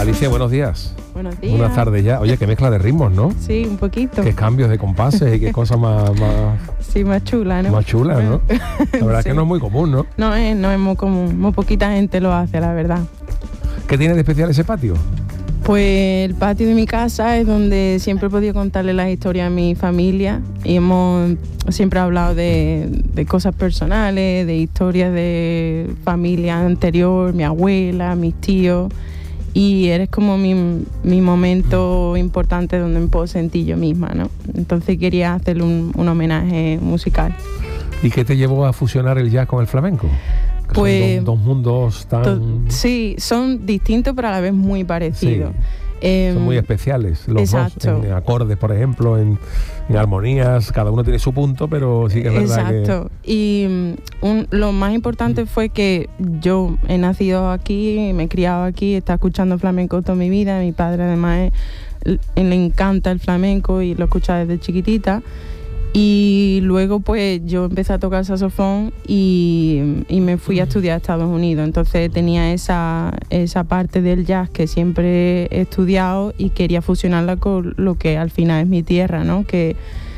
Alicia, buenos días. Buenos días. Buenas tardes ya. Oye, qué mezcla de ritmos, ¿no? Sí, un poquito. Qué cambios de compases y qué cosa más sí, más chula, ¿no? Más chula, ¿no? La verdad sí. es que no es muy común, ¿no? No es muy común. Muy poquita gente lo hace, la verdad. ¿Qué tiene de especial ese patio? Pues el patio de mi casa es donde siempre he podido contarle las historias a mi familia y hemos siempre hablado de cosas personales, de historias de familia anterior, mi abuela, mis tíos, y eres como mi momento importante donde me puedo sentir yo misma, ¿no? Entonces quería hacerle un homenaje musical. ¿Y qué te llevó a fusionar el jazz con el flamenco? Pues son dos mundos tan... Sí, son distintos pero a la vez muy parecidos. Sí. Son muy especiales los exacto. dos, en acordes, por ejemplo, en armonías, cada uno tiene su punto, pero sí que es verdad exacto. que... Y lo más importante fue que yo he nacido aquí, me he criado aquí, he estado escuchando flamenco toda mi vida, mi padre además le encanta el flamenco y lo escucha desde chiquitita. Y luego pues yo empecé a tocar saxofón y me fui a estudiar a Estados Unidos. Entonces tenía esa parte del jazz que siempre he estudiado y quería fusionarla con lo que al final es mi tierra, ¿no? Que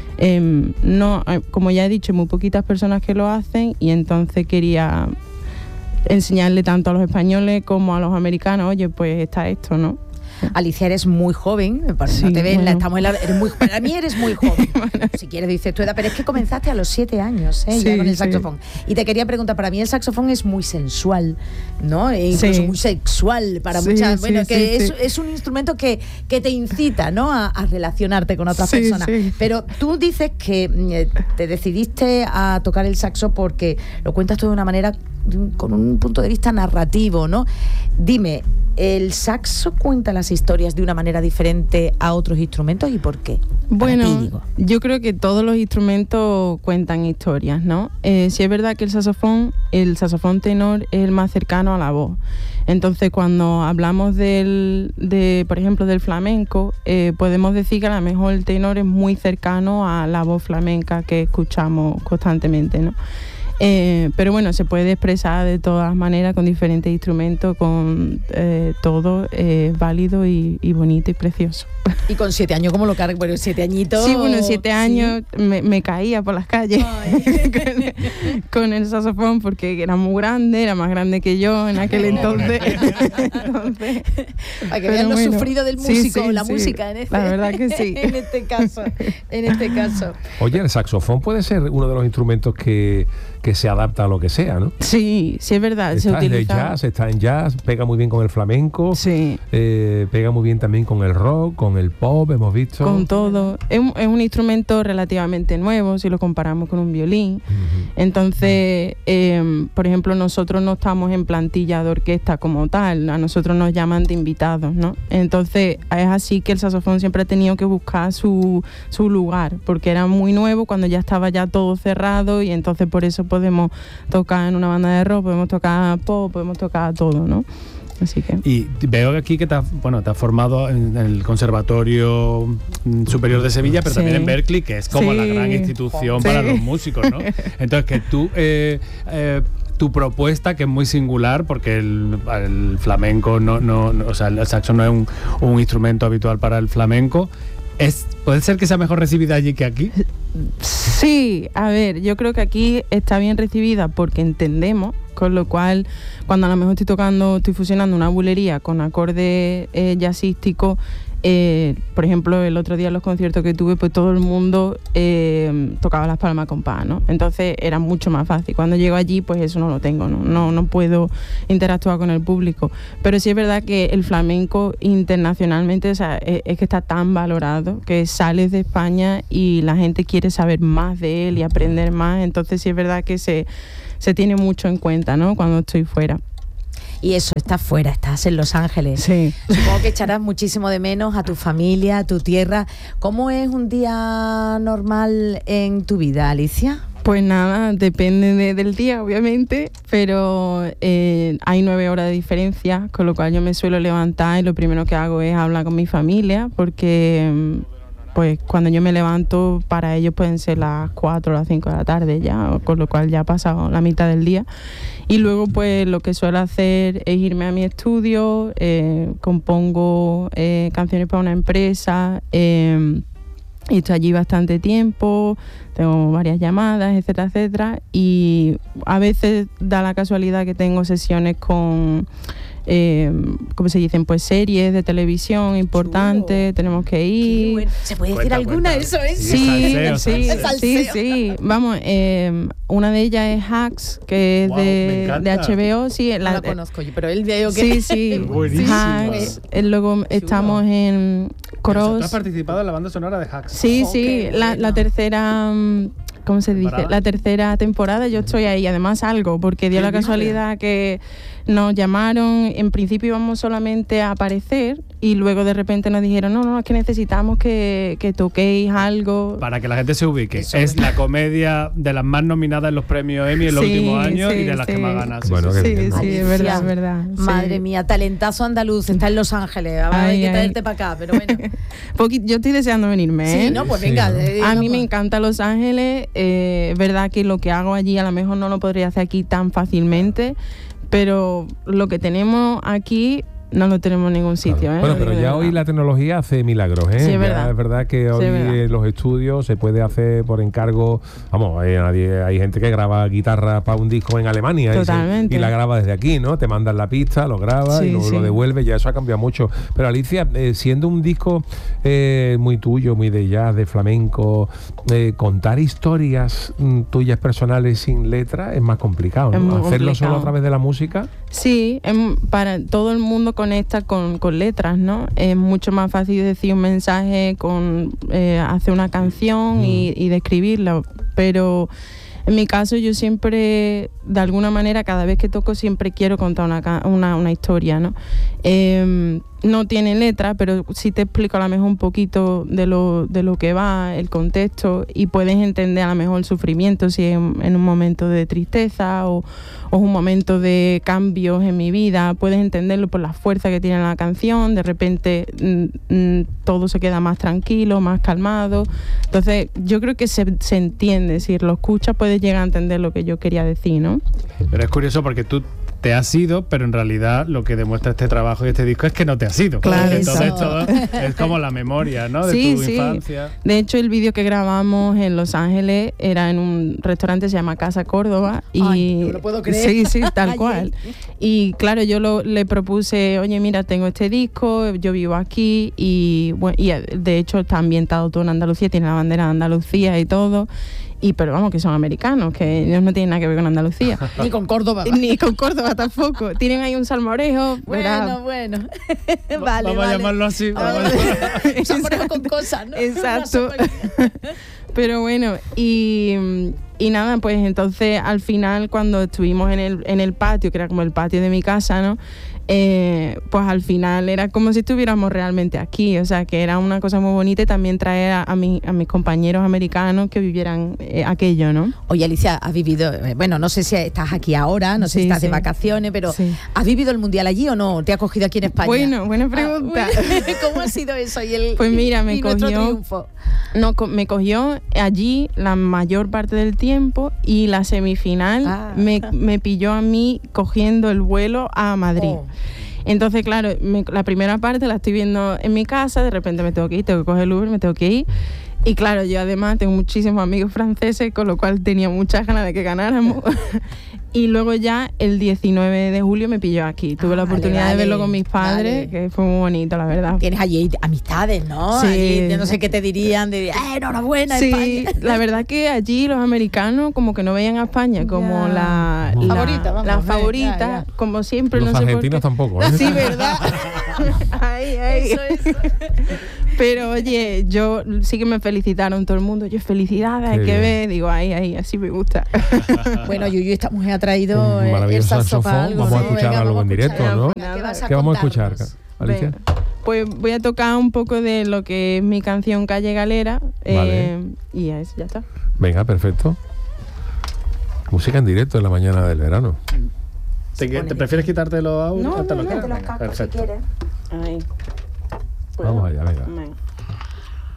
no, como ya he dicho, hay muy poquitas personas que lo hacen y entonces quería enseñarle tanto a los españoles como a los americanos, oye, pues está esto, ¿no? Alicia, eres muy joven, sí, no te ves, bueno. Para mí eres muy joven. Si quieres dices tu edad, pero es que comenzaste a los 7 años, sí, ya con el saxofón. Y te quería preguntar, para mí el saxofón es muy sensual, ¿no? E incluso muy sexual para muchas, bueno, que es un instrumento que te incita, ¿no? a relacionarte con otras personas. Sí. Pero tú dices que te decidiste a tocar el saxo porque lo cuentas tú de una manera, con un punto de vista narrativo, ¿no? Dime, ¿el saxo cuenta las historias de una manera diferente a otros instrumentos y por qué? Bueno, yo creo que todos los instrumentos cuentan historias, ¿no? Sí es verdad que el saxofón tenor es el más cercano a la voz. Entonces, cuando hablamos por ejemplo, del flamenco, podemos decir que a lo mejor el tenor es muy cercano a la voz flamenca que escuchamos constantemente, ¿no? Pero bueno, se puede expresar de todas maneras con diferentes instrumentos, con todo válido y bonito y precioso. ¿Y con 7 años cómo lo cargas? Bueno, 7 añitos... Sí, bueno, 7 años me caía por las calles con el saxofón porque era muy grande, era más grande que yo en aquel entonces. Para que vean lo sufrido del músico, la música la verdad que sí. en este caso. Oye, el saxofón puede ser uno de los instrumentos que se adapta a lo que sea, ¿no? Sí, sí es verdad. Está en jazz, está en jazz, pega muy bien con el flamenco, pega muy bien también con el rock, con el pop, hemos visto. Con todo. Es un instrumento relativamente nuevo si lo comparamos con un violín. Entonces, por ejemplo, nosotros no estamos en plantilla de orquesta como tal, a nosotros nos llaman de invitados, ¿no? Entonces, es así que el saxofón siempre ha tenido que buscar su lugar, porque era muy nuevo cuando ya estaba ya todo cerrado y entonces por eso podemos tocar en una banda de rock, podemos tocar pop, podemos tocar todo, ¿no? Así que... Y veo aquí que te has formado en el Conservatorio Superior de Sevilla, pero también en Berklee, que es como la gran institución para los músicos, ¿no? Entonces, que tú... tu propuesta, que es muy singular, porque el flamenco o sea, el saxo no es un instrumento habitual para el flamenco, ¿puede ser que sea mejor recibida allí que aquí? Sí, a ver, yo creo que aquí está bien recibida porque entendemos, con lo cual cuando a lo mejor estoy fusionando una bulería con acordes jazzísticos, por ejemplo, el otro día en los conciertos que tuve, pues todo el mundo tocaba las palmas con pa, ¿no? Entonces era mucho más fácil. Cuando llego allí, pues eso no lo tengo, no puedo interactuar con el público. Pero sí es verdad que el flamenco internacionalmente, o sea, es que está tan valorado que sales de España y la gente quiere saber más de él y aprender más. Entonces sí es verdad que se tiene mucho en cuenta, ¿no? Cuando estoy fuera. Y eso, estás fuera, estás en Los Ángeles. Sí. Supongo que echarás muchísimo de menos a tu familia, a tu tierra. ¿Cómo es un día normal en tu vida, Alicia? Pues nada, depende del día, obviamente, pero hay 9 horas de diferencia, con lo cual yo me suelo levantar y lo primero que hago es hablar con mi familia, porque pues cuando yo me levanto, para ellos pueden ser las 4 o las 5 de la tarde ya, con lo cual ya ha pasado la mitad del día. Y luego pues lo que suelo hacer es irme a mi estudio, compongo canciones para una empresa, y estoy allí bastante tiempo, tengo varias llamadas, etcétera, etcétera. Y a veces da la casualidad que tengo sesiones con, ¿cómo se dicen? Pues series de televisión importantes, tenemos que ir. Bueno. ¿Se puede decir alguna? Eso es. Sí. Vamos, una de ellas es Hacks, que es de HBO. Sí, no la conozco yo, pero él veo que... Sí. Hacks. Luego estamos en Cross. ¿Tú has participado en la banda sonora de Hacks? Sí, la tercera... ¿Cómo se dice? La tercera temporada yo estoy ahí, además algo, porque dio la casualidad que nos llamaron, en principio íbamos solamente a aparecer y luego de repente nos dijeron, no, es que necesitamos que toquéis algo. Para que la gente se ubique, es la comedia de las más nominadas en los premios Emmy en los últimos años y de las que más ganan. Bueno, sí, es verdad. Madre mía, talentazo andalduz, está en Los Ángeles, hay que traerte para acá, pero bueno. Yo estoy deseando venirme, ¿eh? Sí, no, pues venga. A mí me encanta Los Ángeles, es verdad que lo que hago allí a lo mejor no lo podría hacer aquí tan fácilmente, pero lo que tenemos aquí no lo tenemos en ningún sitio. Claro. Bueno, pero ya hoy la tecnología hace milagros, ¿eh? Sí, es verdad. Es verdad que hoy en los estudios se puede hacer por encargo. Vamos, hay gente que graba guitarra para un disco en Alemania y la graba desde aquí, ¿no? Te mandan la pista, lo grabas y luego lo devuelves. Ya eso ha cambiado mucho. Pero Alicia, siendo un disco muy tuyo, muy de jazz, de flamenco, contar historias tuyas personales sin letra es más complicado, ¿no? Hacerlo solo a través de la música. Sí, para todo el mundo conecta con letras, ¿no? Es mucho más fácil decir un mensaje hacer una canción y describirlo, pero en mi caso yo siempre, de alguna manera, cada vez que toco siempre quiero contar una historia, ¿no? No tiene letra, pero sí te explico a lo mejor un poquito de lo que va, el contexto, y puedes entender a lo mejor el sufrimiento, si es en un momento de tristeza o un momento de cambios en mi vida, puedes entenderlo por la fuerza que tiene la canción, de repente todo se queda más tranquilo, más calmado. Entonces yo creo que se entiende, si lo escuchas puedes llegar a entender lo que yo quería decir, ¿no? Pero es curioso porque tú te has ido, pero en realidad lo que demuestra este trabajo y este disco es que no te has ido. Claro, entonces todo es como la memoria, ¿no? De tu infancia. De hecho, el vídeo que grabamos en Los Ángeles era en un restaurante que se llama Casa Córdoba. Y no lo puedo creer. Sí, tal cual. Y claro, yo le propuse, oye, mira, tengo este disco, yo vivo aquí y de hecho está ambientado todo en Andalucía, tiene la bandera de Andalucía y todo. Pero vamos, que son americanos, que ellos no tienen nada que ver con Andalucía. Ni con Córdoba. Ni con Córdoba tampoco. Tienen ahí un salmorejo. Bueno. Vale, vamos a llamarlo así. Un salmorejo con cosas, ¿no? Exacto. Pero bueno, y nada, pues entonces al final cuando estuvimos en el patio, que era como el patio de mi casa, ¿no? Pues al final era como si estuviéramos realmente aquí, o sea que era una cosa muy bonita y también traer a mis compañeros americanos que vivieran aquello, ¿no? Oye, Alicia, has vivido, bueno, no sé si estás aquí ahora, no sé si estás de vacaciones, pero ¿has vivido el Mundial allí o no? ¿Te ha cogido aquí en España? Bueno, buena pregunta. ¿Cómo ha sido eso? Pues mira, me cogió allí la mayor parte del tiempo y la semifinal me pilló a mí cogiendo el vuelo a Madrid. Entonces, claro, la primera parte la estoy viendo en mi casa, de repente me tengo que ir, tengo que coger el Uber, me tengo que ir. Y claro, yo además tengo muchísimos amigos franceses, con lo cual tenía muchas ganas de que ganáramos. Y luego ya el 19 de julio me pilló aquí. Tuve la oportunidad de verlo con mis padres, que fue muy bonito, la verdad. Tienes allí amistades, ¿no? Sí. Allí, no sé qué te dirían, enhorabuena, sí, España. La verdad que allí los americanos como que no veían a España como la favorita, como siempre. Los argentinos tampoco, ¿eh? Sí, ¿verdad? Eso. Pero oye, yo sí que me felicitaron todo el mundo. Yo, felicidades, hay que ver. Digo, así me gusta. Bueno, Yuyu, esta mujer ha traído el saxofón. Vamos a escuchar algo en directo, ¿no? ¿Qué vamos a escuchar, Alicia? Pues voy a tocar un poco de lo que es mi canción Calle Galera. Vale. Y eso, ya está. Venga, perfecto. Música en directo en la mañana del verano. ¿Te prefieres quitarte los audios? No, te los cascos si quieres. Ahí. Vamos allá, venga.